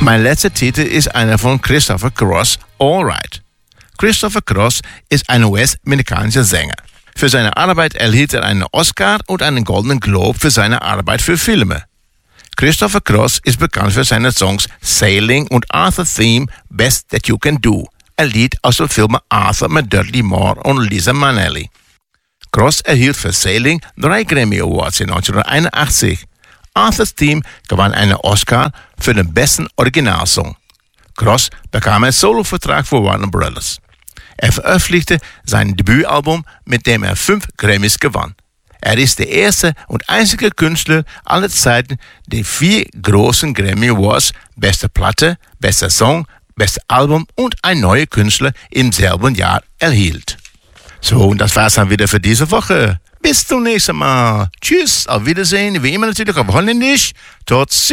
Mein letzter Titel ist einer von Christopher Cross, All Right. Christopher Cross ist ein US-amerikanischer Sänger. Für seine Arbeit erhielt er einen Oscar und einen Goldenen Globe für seine Arbeit für Filme. Christopher Cross ist bekannt für seine Songs Sailing und Arthur Theme Best That You Can Do, ein Lied aus dem Film Arthur mit Dudley Moore und Liza Minnelli. Cross erhielt für Sailing 3 Grammy Awards in 1981. Arthur's Theme gewann einen Oscar für den besten Originalsong. Cross bekam einen Solovertrag für Warner Brothers. Er veröffentlichte sein Debütalbum, mit dem er 5 Grammys gewann. Er ist der erste und einzige Künstler aller Zeiten, der 4 großen Grammy Awards, beste Platte, bester Song, beste Album und ein neuer Künstler im selben Jahr erhielt. So, und das war's dann wieder für diese Woche. Bis zum nächsten Mal. Tschüss, auf Wiedersehen, wie immer natürlich auf Holländisch. Tot ziens.